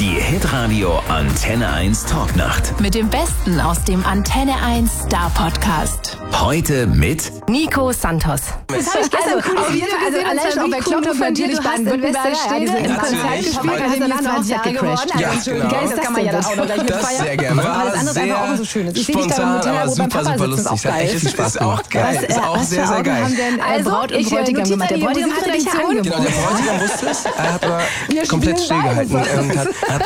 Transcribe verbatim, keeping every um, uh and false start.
Die Hitradio Antenne eins Talknacht. Mit dem Besten aus dem Antenne eins Star Podcast. Heute mit Nico Santos. Das habe ich gestern also, cool Video also gesehen. allein schon bei Kloppenburg natürlich Baden-Württemberg stehen. Ja, Im Konzert gespielt, hast du dann auch Jahre geworden. Ja, Also genau. geil, das kann man ja dann auch noch gleich Das mitfeiern. sehr gerne. Weil das andere einfach auch so schön ist. Ich sehe dich da im Hotel, wo beim Papa sitzt, das ist auch geil. Das ist auch geil. Das ist auch sehr, sehr geil. haben denn Also, Braut und ich, äh, Bräutigam gemacht? Der notiere die Bräutigam hatte dich ja Musikredaktion. Genau, angeboten. der Bräutigam wusste es. Er hat aber komplett spielen stillgehalten Weise. und hat, hat